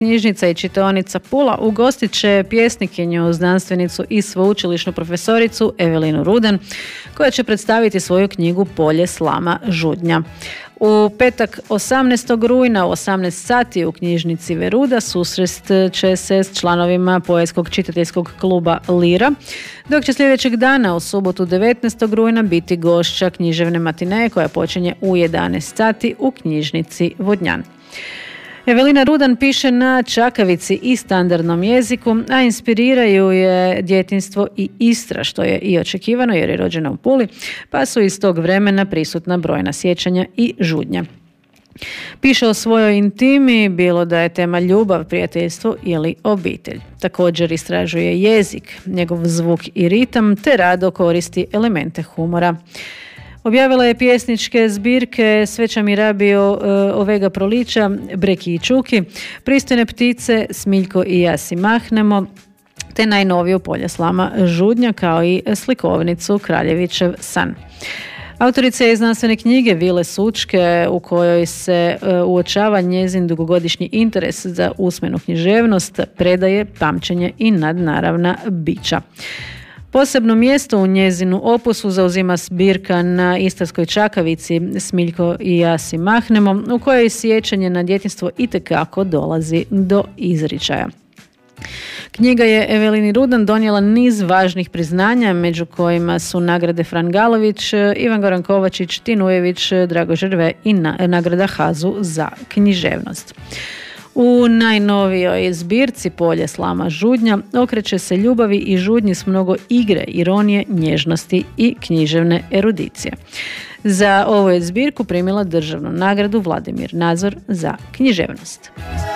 Knjižnica i čitaonica Pula ugostit će pjesnikinju, znanstvenicu i sveučilišnu profesoricu Evelinu Rudan, koja će predstaviti svoju knjigu Polje slama žudnja. U petak 18. rujna u 18 sati u knjižnici Veruda susrest će se s članovima poetskog čitateljskog kluba Lira, dok će sljedećeg dana u subotu 19. rujna biti gošća književne matineje koja počinje u 11 sati u knjižnici Vodnjan. Evelina Rudan piše na čakavici i standardnom jeziku, a inspiriraju je djetinjstvo i Istra, što je i očekivano jer je rođena u Puli, pa su iz tog vremena prisutna brojna sjećanja i žudnja. Piše o svojoj intimi, bilo da je tema ljubav, prijateljstvo ili obitelj. Također istražuje jezik, njegov zvuk i ritam, te rado koristi elemente humora. Objavila je pjesničke zbirke Sveća mi rabio, Ovega proliča, Breki i Čuki, Pristojne ptice, Smiljko i ja si mahnemo, te najnoviju Polje slama žudnja, kao i slikovnicu Kraljevićev san. Autorica je znanstvene knjige Vile Sučke, u kojoj se uočava njezin dugogodišnji interes za usmenu književnost, predaje, pamćenje i nadnaravna bića. Posebno mjesto u njezinu opusu zauzima zbirka na istarskoj čakavici Smiljko i ja si mahnemo, u kojoj sjećanje na djetinjstvo itekako dolazi do izričaja. Knjiga je Evelini Rudan donijela niz važnih priznanja, među kojima su nagrade Fran Galović, Ivan Goran Kovačić, Tin Ujević, Drago Žrve i nagrada Hazu za književnost. U najnovijoj zbirci Polje slama žudnja okreće se ljubavi i žudnji s mnogo igre, ironije, nježnosti i književne erudicije. Za ovu je zbirku primila državnu nagradu Vladimir Nazor za književnost.